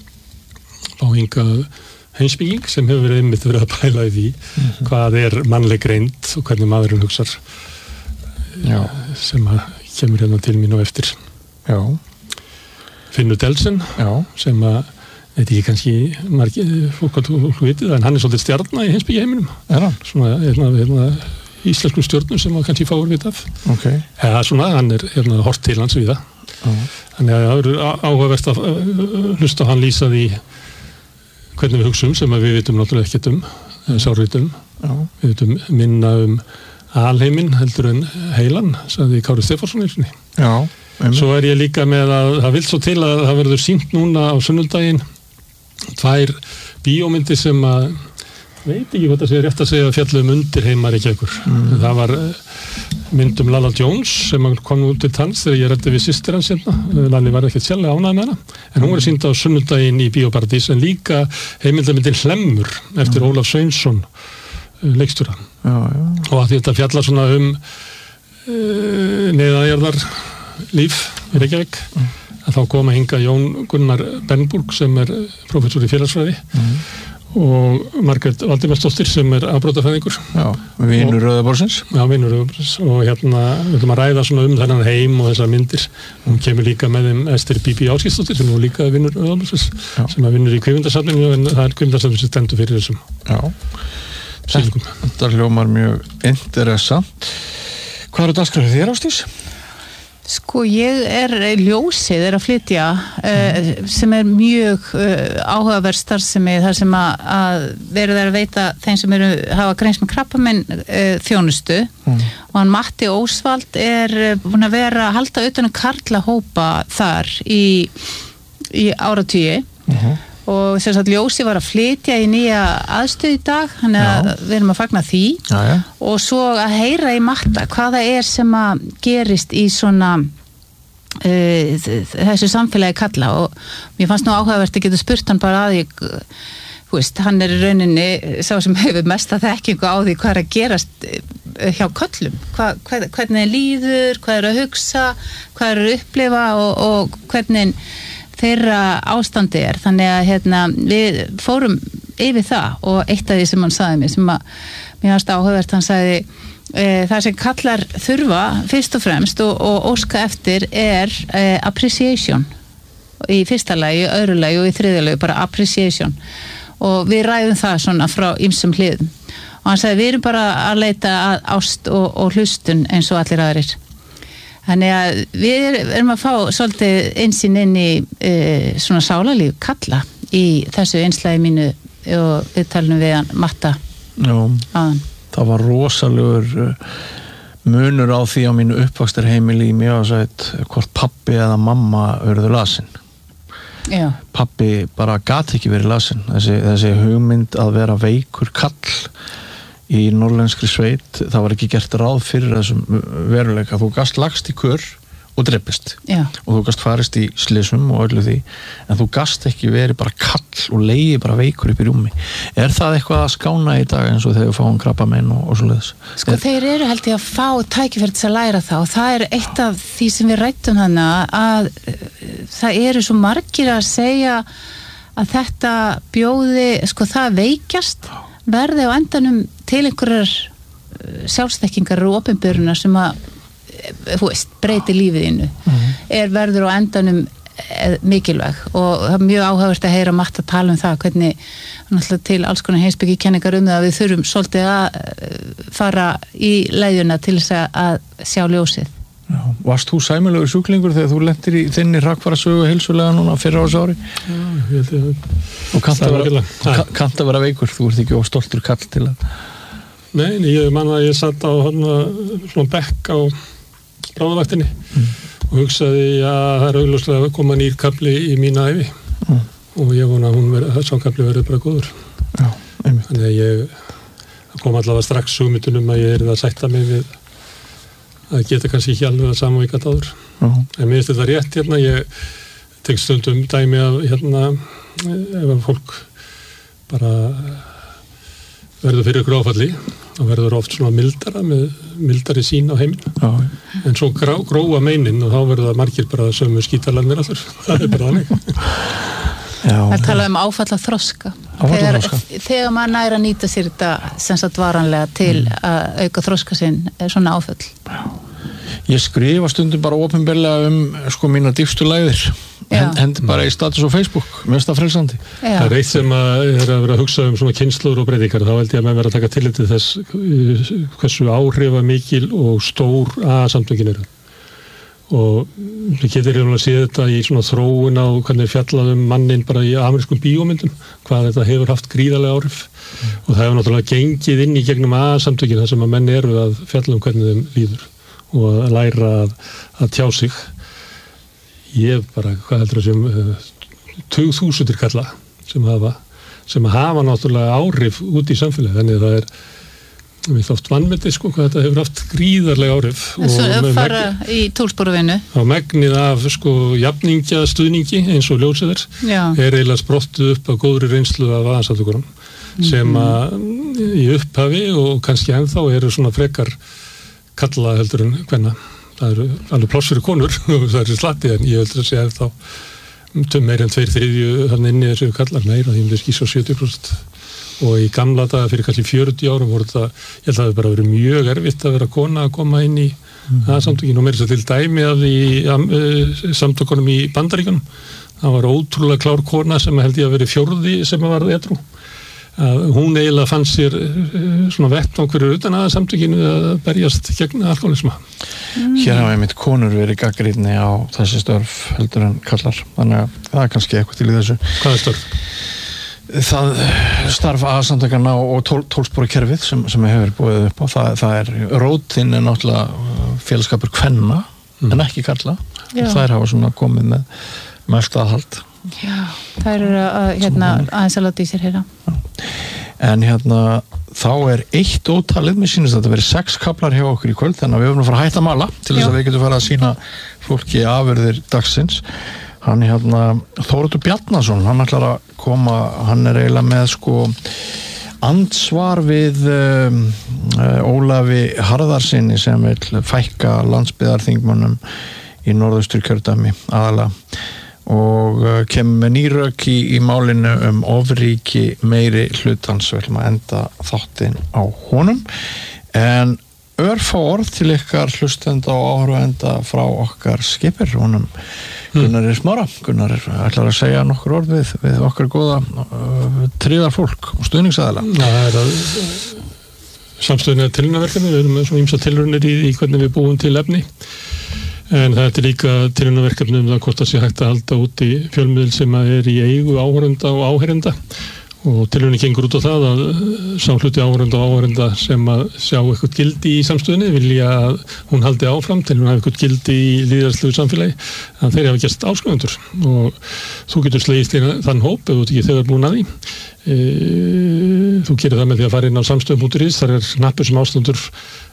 Speaker 3: fá hingað heimspeking sem hefur verið einmitt verið að pæla í því mm-hmm. hvað er mannleg greind og hvernig maðurinn hugsar Já. sem að kemur hérna til mín og eftir
Speaker 1: Já.
Speaker 3: Finnur Delsen
Speaker 1: Já.
Speaker 3: sem að þetta er kannski margir fólk að þú vitið en hann er svolítið stjarna í heimspeki heiminum
Speaker 1: er hann?
Speaker 3: Svona hérna, hérna íslenskum stjörnum sem að kannski fáur vita af
Speaker 1: okay.
Speaker 3: eða svona hann er hérna hort til hans við það Uh-huh. Þannig að það eru áhugavert að hlusta hann lýsa því hvernig við hugsum sem við vitum náttúrulega ekkert um eða sárvitum uh-huh. við vitum minna um alheiminn heldur en heilan sagði Kári Stefánsson einu sinni
Speaker 1: Já,
Speaker 3: svo er ég líka með að það vill svo til að það verður sýnt núna á sunnudaginn tvær bíómyndir sem að veit ekki hvað það sé rétt að segja að fjallum undir heimar ekki ekkur mm. það var myndum Lalla Jones sem kom út til tans þegar ég ræddi við systir hans hérna Lalli var ekkert sjálflega ánægð með hana en hún var sýnd á sunnudaginn í Bíóparadís en líka heimildamyndin Hlemmur eftir mm. Ólaf Sveinsson leikstjóra
Speaker 1: já, já.
Speaker 3: og að þetta fjallar svona um uh, neðanjarðar líf í Reykjavík mm. að þá koma hinga Jón Gunnar Bernburg sem er prófessor í félagsfræði mm. og Margrét Valdimarsdóttir sem er afbrotafræðingur
Speaker 1: Já, vinur Rauðaborðsins
Speaker 3: Já, vinur Rauðaborðsins og hérna við ætlum að ræða svona um þennan heim og þessar myndir hún kemur líka með þeim Ester Bíbí Áskilsdóttir sem er líka vinur Rauðaborðsins sem að vinnur í kvikmyndasafninu en það er kvikmyndasafninu sem stendur fyrir þessum
Speaker 1: Já, þetta hljómar mjög interessant Hvað eru dagskráð þér Ásdís?
Speaker 2: Sko ég er ljósið er að flytja uh, sem er mjög uh, áhugaverð starfsemi þar sem að, að verður að veita þeim sem eru hafa greinst með krabbamenn uh, þjónustu mm. og hann Matti Ósvald er búin að vera að halda utan um karlahópa þar í, í áratugi uh-huh. og þess að ljósið var að flytja í nýja aðstöð í dag þannig að Já. Við erum að fagna því
Speaker 1: Já, ja.
Speaker 2: Og svo að heyra í Matta hvaða er sem að gerist í svona uh, þessu samfélagi kalla og mér fannst nú áhugavert að geta spurt hann bara að ég þú veist, hann er í rauninni sá sem hefur mesta þekkingu á því hvað er að gerast hjá köllum Hva, hvað, hvernig líður, hvað er að hugsa hvað er að upplifa og, og hvernig þeirra ástandi er þannig að hérna, við fórum yfir það og eitt af því sem hann sagði mér sem að mér fannst áhugavert hann sagði e, það sem kallar þurfa fyrst og fremst og, og óska eftir er e, appreciation í fyrsta lagi, í öðru lagi og í þriðja lagi bara appreciation og við ræðum það svona frá ýmsum hliðum og hann sagði við erum bara að leita að ást og, og hlustun eins og allir aðrir Þannig að við erum að fá svolítið einsinn inn í e, svona sálarlíf kalla í þessu einslægi mínu og við talum við hann Matta
Speaker 1: Já,
Speaker 2: aðan.
Speaker 1: Það var rosalegur munur á því á mínu uppvaxtarheimili í Mjóasveit hvort pappi eða mamma urðu lasin.
Speaker 2: Já.
Speaker 1: Pappi bara gat ekki verið lasin. Þessi, þessi hugmynd að vera veikur kall í norrlenskri sveit, það var ekki gert ráð fyrir þessum veruleika. Þú gast lagst í kör og dreppist
Speaker 2: Já.
Speaker 1: og þú gast farist í slysum og öllu því en þú gast ekki verið bara kall og leiði bara veikur upp í rúmi er það eitthvað að skána í dag eins og þegar við fáum krabbamein og, og svoleiðis
Speaker 2: Sko er... þeir eru held ég að fá tækifæri til að læra það og það er eitt af því sem við rættum hana að það eru svo margir að segja að þetta bjóði sko það veikjast verði á endanum til einhverjar sjálfstekkingar og opinberunar sem að þú veist, breyti lífiðinu mm-hmm. er verður á endanum mikilvæg og það er mjög áhugavert að heyra Matt að tala um það hvernig náttúrulega til alls konar heimspekikenningar um það að við þurfum svolítið að fara í leiðuna til þess að sjá ljósið
Speaker 1: Já. Varst þú sæmilegur sjúklingur þegar þú lentir í þinni hrakfarasögu heilsulega núna fyrir árs ári?
Speaker 3: Já, ég held ég
Speaker 1: og kannt að vera, kannt að vera veikur þú ert ekki of stoltur kall til að
Speaker 3: Nei, ég man að ég satt á hana, svona bekk á bráðavaktinni mm. og hugsaði að það er augljóslega að koma nýr kafli í mína ævi mm. og ég vona að hún veri, þessan kafli verið bara góður
Speaker 1: Já, einmitt
Speaker 3: Þannig að ég kom allavega strax hugmyndunum að ég er að sætta mig við að geta kannski ekki alveg að samvíkat áður Já. En mér finnst þetta rétt hérna ég tek stundum dæmi að hérna ef að fólk bara verður fyrir ykkur áfalli og verður oft svona mildara með mildari sín á heiminn Já. En svo grá, gróa meinin og þá verður það margir bara sömu skítalarnir allur það er bara þannig
Speaker 2: Það er talað um áfalla þroska þegar, þegar maður næra að nýta sér þetta sem sagt varanlega til mm. að auka þroska sinn svona áföll
Speaker 1: Já. Ég skrifa stundum bara opinberlega um sko mína dýpstu lægðir Hend, hendi bara í status á Facebook mér finnst það frelsandi
Speaker 3: Já. Það er eitt sem að er að vera að hugsa um svona kynslóður og breytingar þá held ég að maður vera að taka tillit til þess hversu áhrifamikil og stór að samtökin eru og við getur að sé þetta í svona þróun á hvernig fjallað um mannin bara í amerískum bíómyndum hvað þetta hefur haft gríðarlega áhrif mm. og það hefur náttúrulega gengið inn í gegnum að samtökin þar sem að menn eru að fjalla um hvernig þeim líður og að læra að, að tjá sig ég bara, hvað heldur það sem uh, tugþúsundir kalla sem hafa, sem hafa náttúrulega áhrif út í samfélagi, þannig að það er við þótt vannmyndi sko, hvað þetta hefur haft gríðarlega áhrif
Speaker 2: en svo að fara megn, í tólsporuvinnu
Speaker 3: á megnið af sko jafningja stuðningi eins og ljósiðir er eiginlega sprottuð upp af góðri reynslu af aðansamtökunum mm-hmm. sem að í upphafi og kannski ennþá eru svona frekar kalla heldur en hvenna það eru alveg pláss fyrir konur og það er slatti en ég heldur að segja þá um meir en tveir þriðju þannig inni þessu kallar meira því um þess ekki svo sjötíu prósent og í gamla daga fyrir kannski fjörutíu árum voru þetta, ég held að það hefur bara verið mjög erfitt að vera kona að koma inn í mm. það samtökin og meira þess að til dæmi af því uh, samtökunum í Bandaríkjunum það var ótrúlega klár kona sem held ég að verið fjórði sem var edrú að hún eiginlega fann sér svona vettvang fyrir utan að samtökinu að berjast gegn alkoholisma.
Speaker 1: Mm. Hér hafa einmitt konur verið gagnrýni á þessi störf heldur en kallar, þannig að það er kannski eitthvað til í þessu.
Speaker 3: Hvað er störf?
Speaker 1: Það starf aðsamtökanna og tól, tólsporukerfið sem, sem hefur búið upp á, það, það er rótin er náttúrulega félagskapur kvenna mm. en ekki kalla, þær hafa svona komið með mest aðhald.
Speaker 2: Já, það eru að, hérna, aðeins að láta í sér hérna.
Speaker 1: En hérna, þá er eitt ótalið, mér sýnist að þetta verið sex kaplar hjá okkur í kvöld, þannig að við höfum að fara að hætta að mala til þess að við getum fara að sína fólki afurðir dagsins. Hann hérna, Þóroddur Bjarnason, hann ætlar að koma, hann er eiginlega með sko andsvar við um, Ólafi Harðarsinni sem vil fækka landsbyggðarþingmönnum í Norðausturkjördæmi aðalega og kemur með nýrök í, í málinu um ofríki meiri hlutans við ætlum að enda þáttinn á honum en örfá orð til ykkar hlustenda og áhorfenda frá okkar skipir honum Gunnar er smára Gunnar er ætlar að segja nokkur orð við, við okkar góða uh, tríðar fólk og stuðningsaðila
Speaker 3: það er að samstöðinu tilraunaverkefni við erum með svona ýmsa tilraunir í, í hvernig við búum til efni en það er líka tilraunaverkefni um það hvort það sé hægt að halda út í fjölmiðil sem er í eigu áhorfenda og áheyrenda og tilraunin gengur út á það að sá hluti áhorfenda og áheyrenda sem að sjá eitthvað gildi í samstöðinni vilja að hún haldi áfram til hún hafi eitthvað gildi í lýðræðislegu samfélagi að þeir hafa gert áskrifundur og þú getur slegist í þann hóp ef þú ekki þegar búin að því e, þú gerir það með því að fara inn á samstöðum punktur is þar er hnappur sem ástandur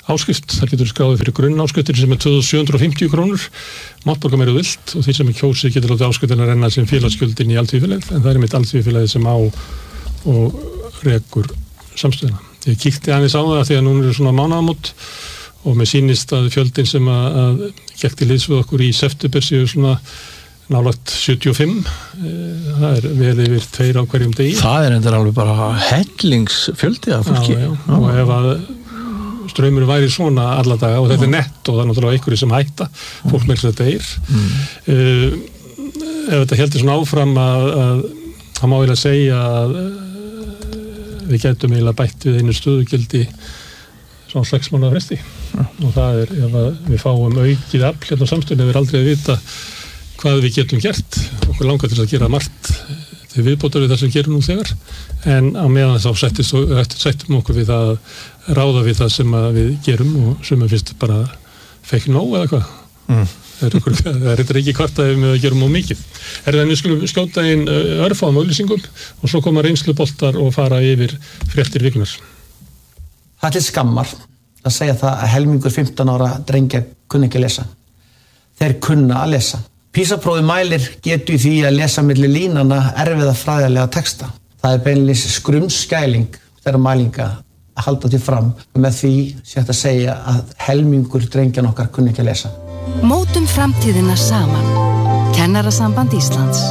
Speaker 3: áskrift, þar getur skráðið fyrir grunn áskriftir sem er tvö þúsund sjö hundruð og fimmtíu krónur, mátt borga meira vilt og því sem er kjósið getur látið áskriftin að renna sem félagsgjöldin í alþýðufélagið, en það er mitt alþýðufélagið sem á og rekur samstöðuna. Ég kíkti aðeins á það því að núna eru svona mánaðamót og mér sýnist að fjöldin sem að, að gekk til liðs við okkur í september séu svona nálægt sjötíu og fimm, það er vel yfir tveir á hverjum degi.
Speaker 1: Það er endur alveg bara hellingsfjöldi af fólki.
Speaker 3: Já, já, og ef að straumur væri svona alla daga og þetta er nett og það er náttúrulega einhverju sem hætta, fólk með þetta er. Mm. Uh, ef þetta heldur svona áfram að, að það má eiginlega segja að við getum eiginlega bætt við einu stöðugildi svona sex mánaða fresti. Ja. Og það er, ef við fáum aukið afl hérna á samstöðunni, við erum aldrei að vita hvað við getum gert. Okkur langar til að gera margt til viðbótar við það sem við gerum nú þegar, en á meðan þá settist, settum okkur við að ráða við það sem við gerum og sem við finnst bara fekk nóg eða hvað. Mm. Það er þetta ekki hvart að við gerum á mikið. Er það við skulum skjóta inn örfáum auglýsingum og svo koma reynsluboltar og fara yfir fréttir vikunar.
Speaker 4: Það er til skammar að segja það að helmingur fimmtán ára drengja kunna ekki að lesa. Þeir kunna að lesa. PISA-prófið mælir getu í því að lesa milli línana erfiða fræðilega texta. Það er beinlýs skrumskæling þeirra mælinga að halda til fram og með því sé hægt að segja að helmingur drengjan okkar kunni ekki að lesa.
Speaker 5: Mótum framtíðina saman. Kennarasamband Íslands.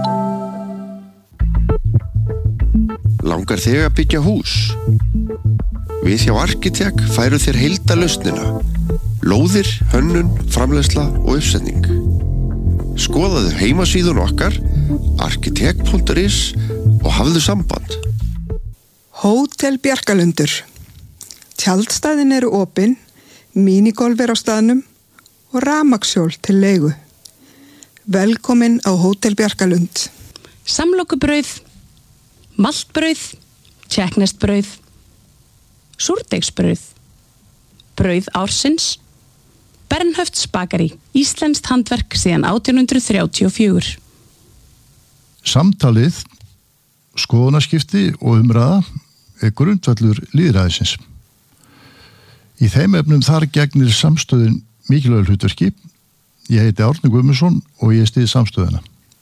Speaker 6: Langar þig að byggja hús? Við hjá Arkitek færu þér heildarlausnina. Lóðir, hönnun, framleiðsla og uppsetning. Skoðaðu heimasíðun okkar arkitek punktur is og hafðu samband.
Speaker 7: Hótel Bjarkalundur. Tjaldstæðin eru opin, minigolf er á staðnum og rafmagnshjól til leigu. Velkomin á Hótel Bjarkalund.
Speaker 8: Samlokubrauð, maltbrauð, tékkneskt-brauð, súrdeigsbrauð, brauð ársins, Bernhöfts bakari, íslenskt handverk síðan átján hundruð þrjátíu og fjögur.
Speaker 9: Samtalið, skoðanaskipti og umræða er grundvallur lýðræðisins. Í þeim efnum þar gegnir samstöðin mikilvægur hlutverki. Ég heiti Árni Guðmundsson og ég styð samstöðina.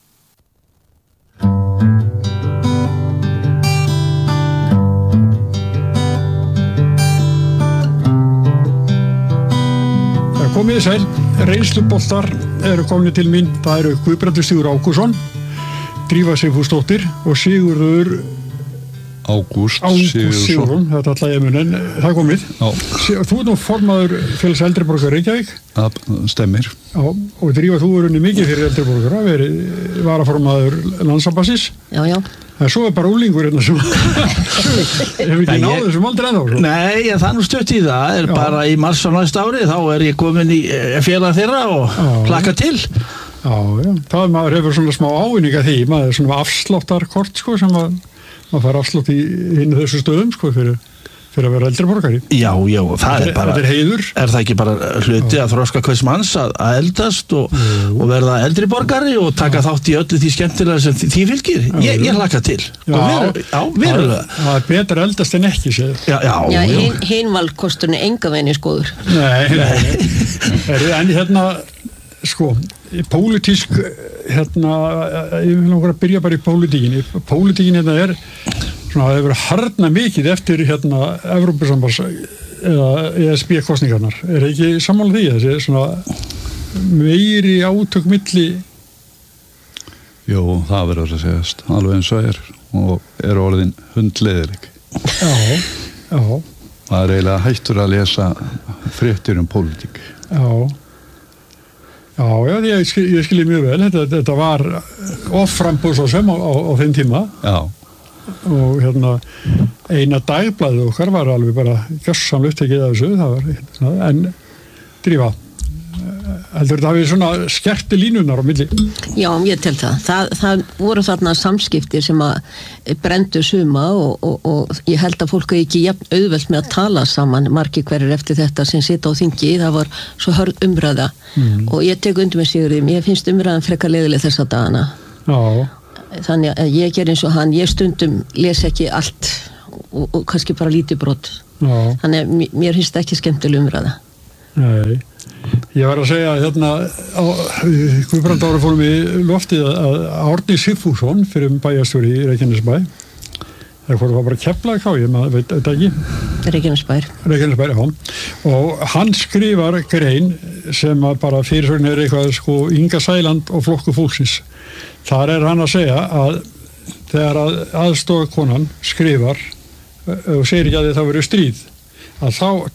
Speaker 10: Komið sæl, reynsluboltar eru komin til mín, það eru Guðbrandur Sigurður Ágústsson, Drífa Sigfúsdóttir og Sigurður
Speaker 11: Ágúst
Speaker 10: Sigurðsson, þetta ætla ég mun, en það er komið. Já. Þú er nú formaður félags eldri borgara Reykjavík.
Speaker 11: Það stemmir.
Speaker 10: Já, og Drífa, þú er unni mikið fyrir eldri borgara, verið varaformaður Landssambandsins.
Speaker 12: Já, já.
Speaker 10: En svo er bara úlingur hérna sem hefur ekki náðu þessum aldrei ennþá. Svo.
Speaker 13: Nei, en það er nú stutt í það, er já. Bara í mars á næsta ári, þá er ég komin í félag þeirra og hlakka til.
Speaker 10: Já, já, það maður hefur svona smá ávinning að því, maður er svona afsláttarkort sko, sem að, maður fær afslátt í hinu þessu stöðum sko, fyrir, fyrir að vera eldri borgari.
Speaker 13: Já, já, það er bara,
Speaker 10: er, heiður.
Speaker 13: Er það ekki bara hluti já. Að þroska hvers manns að, að eldast og, og verða eldri borgari og taka já. Þátt í öllu því skemmtilega sem því fylgir? Já, ég, ég hlakka til. Já, veru, já verulega.
Speaker 10: Það er betra eldast en ekki, séð.
Speaker 13: Já, já.
Speaker 12: Já, hin, hinvalkosturinn er enga veginn skoður.
Speaker 10: Nei, nei. Er, en hérna, sko, pólitísk, hérna, ég vil náttúrulega að byrja bara í pólitíkinni. Pólitíkin hérna er, svona, það hefur harðnað mikið eftir, hérna, Evrópusambands eða E S B-kosningarnar. Er ekki sammála því, þessi svona meiri átök milli?
Speaker 11: Jú, það verður að segjast, alveg eins og er, og er orðin hundleiðileg.
Speaker 10: Já, já.
Speaker 11: Það er eiginlega hættur að lesa fréttir um pólitík.
Speaker 10: Já. Já, já, ég, skil, ég skilji mjög vel. Þetta, þetta var offrambúð svo sem á, á, á þeim tíma.
Speaker 11: Já.
Speaker 10: Og hérna, eina dagblaðið okkar var alveg bara gjörsamlega upptekið af þessu. Það var, hérna, en Drífa, heldur þetta hafið svona skerti línunar á milli?
Speaker 12: Já, ég tel það. Það, það voru þarna samskiptir sem að brendu suma og, og, og ég held að fólk er ekki jafn auðvelt með að tala saman margir hverjir eftir þetta sem sita á þingi. Það var svo hörð umræða mm. og ég tek undir með Sigurðum. Ég finnst umræðan frekar leiðileg þessa dagana.
Speaker 10: Já.
Speaker 12: Þannig að ég ger eins og hann, ég stundum les ekki allt og, og kannski bara lítið brot.
Speaker 10: Já.
Speaker 12: Þannig að mér finnst ekki skemmtileg umræða.
Speaker 10: Nei, ég var að segja hérna á Guðbrandára fórum við loftið að Árni Sigfússon fyrir bæjarstjóri í Reykjanesbæ, það fórum við bara Keflavík á, ég maður veit þetta ekki.
Speaker 12: Reykjanesbær.
Speaker 10: Reykjanesbær, já. Og hann skrifar grein sem að bara fyrirsögn er eitthvað sko Inga Sæland og Flokkur fólksins. Þar er hann að segja að þegar að aðstofa konan skrifar og segir ekki að það verið stríð, að þá